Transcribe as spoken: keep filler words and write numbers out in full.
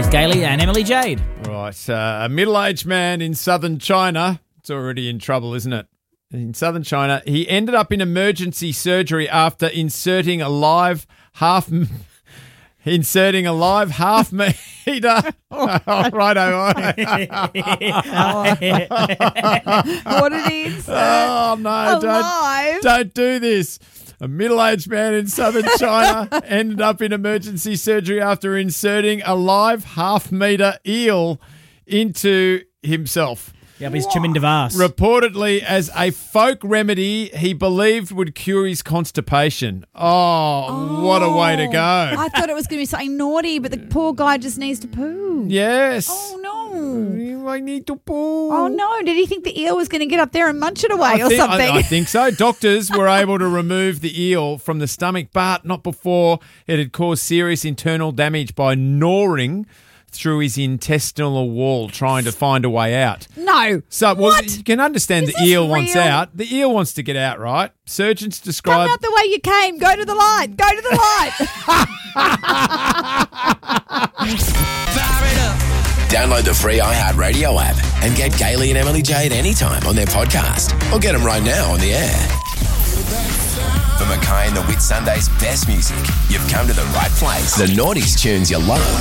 with Gailey and Emily Jade. Right, uh, a middle-aged man in southern China, it's already in trouble, isn't it? In southern China, he ended up in emergency surgery after inserting a live half... Inserting a live half meter. Oh, righto. What did he insert? Oh, no, Alive? don't, don't do this. A middle-aged man in southern China ended up in emergency surgery after inserting a live half-metre eel into himself. Yeah, but he's Chimin Devas. Reportedly as a folk remedy he believed would cure his constipation. Oh, oh, what a way to go. I thought it was going to be something naughty, but the poor guy just needs to poo. Yes. Oh, no. I need to poo. Oh, no. Did he think the eel was going to get up there and munch it away I or think, something? I, I think so. Doctors were able to remove the eel from the stomach, but not before it had caused serious internal damage by gnawing through his intestinal wall trying to find a way out. No. So well, What? you can understand Is the this eel wants real? out. The eel wants to get out, right? Surgeons describe... Come out the way you came. Go to the light. Go to the light. Download the free iHeartRadio app and get Gailey and Emily Jade anytime on their podcast. Or get them right now on the air. For Mackay and the Whit Sunday's best music, you've come to the right place. The Naughties tunes you love.